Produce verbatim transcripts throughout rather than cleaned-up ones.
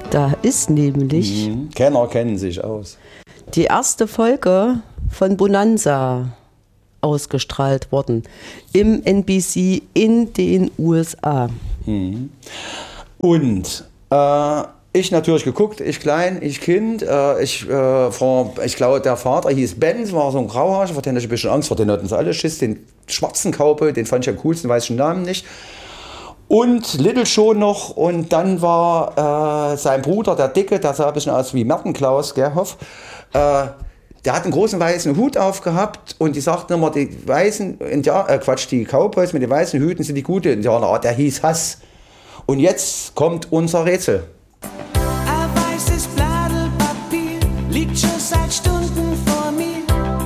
Da ist nämlich Mhm. Kenner kennen sich aus. die erste Folge von Bonanza ausgestrahlt worden im N B C in den U S A. Mhm. Und äh, ich natürlich geguckt, ich klein, ich Kind, äh, ich, äh, vor, ich glaube der Vater hieß Ben, war so ein Grauhaar, vor dem hatte ich ein bisschen Angst, vor dem hatten sie alle Schiss, den schwarzen Cowboy, den fand ich am coolsten, weiß ich den Namen nicht. Und Little schon noch und dann war äh, sein Bruder, der Dicke, der sah ein bisschen aus wie Mertenklaus Gerhoff, äh, der hat einen großen weißen Hut aufgehabt und die sagten immer, die weißen Indianer, äh Quatsch, die Cowboys mit den weißen Hüten sind die gute Indianer, ah, der hieß Hass. Und jetzt kommt unser Rätsel. Ein weißes Blatt Papier liegt schon seit Stunden vor mir.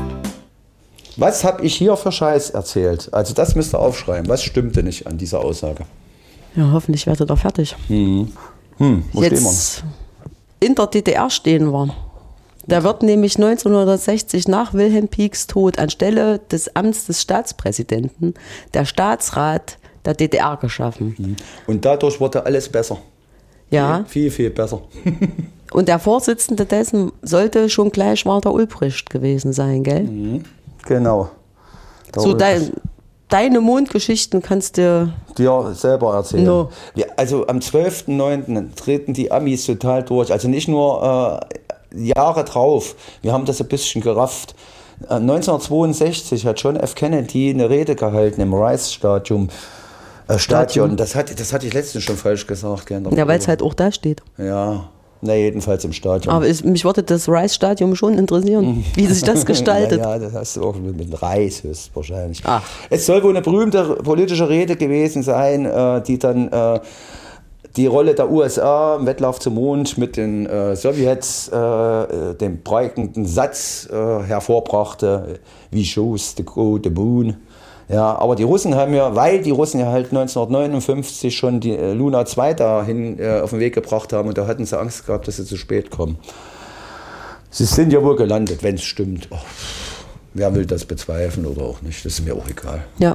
Was habe ich hier für Scheiß erzählt? Also das müsst ihr aufschreiben. Was stimmte nicht an dieser Aussage? Ja, hoffentlich werdet ihr fertig. Hm, hm wo stehen wir? Jetzt in der D D R stehen wir. Da wird nämlich neunzehnhundertsechzig nach Wilhelm Pieks Tod anstelle des Amts des Staatspräsidenten der Staatsrat der D D R geschaffen. Und dadurch wurde alles besser. Ja. Viel, viel besser. Und der Vorsitzende dessen sollte schon gleich Walter Ulbricht gewesen sein, gell? Mhm. Genau. Der So, Ulbricht. dein, deine Mondgeschichten kannst du dir selber erzählen. No. Wir, also am zwölften neunten treten die Amis total durch. Also nicht nur äh, Jahre drauf. Wir haben das ein bisschen gerafft. Äh, neunzehnhundertzweiundsechzig hat John F. Kennedy eine Rede gehalten im Rice-Stadion. Äh, Stadion. Das, hat, das hatte ich letztens schon falsch gesagt. Gell, ja, weil es halt auch da steht. Ja, na jedenfalls im Stadion. Aber es, mich würde das Rice-Stadion schon interessieren, wie sich das gestaltet. Ja, das hast du auch mit Reis höchstwahrscheinlich. Ach. Es soll wohl eine berühmte politische Rede gewesen sein, äh, die dann äh, die Rolle der U S A im Wettlauf zum Mond mit den äh, Sowjets, äh, den prägenden Satz äh, hervorbrachte, we chose to go the moon. Ja, aber die Russen haben ja, weil die Russen ja halt neunzehnhundertneunundfünfzig schon die äh, Luna zwei dahin äh, auf den Weg gebracht haben und da hatten sie Angst gehabt, dass sie zu spät kommen. Sie sind ja wohl gelandet, wenn es stimmt. Oh, wer will das bezweifeln oder auch nicht, das ist mir auch egal. Ja.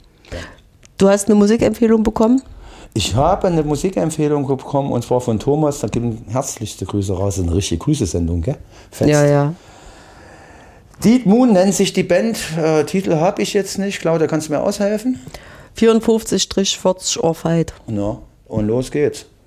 Du hast eine Musikempfehlung bekommen? Ich habe eine Musikempfehlung bekommen und zwar von Thomas, da geben herzlichste Grüße raus, das ist eine richtige Grüßesendung, gell? Fest. Ja, ja. Dead Moon nennt sich die Band, äh, Titel habe ich jetzt nicht, Claudia, kannst du mir aushelfen? vierundfünfzig vierzig Ohr Fight. Ja, und los geht's.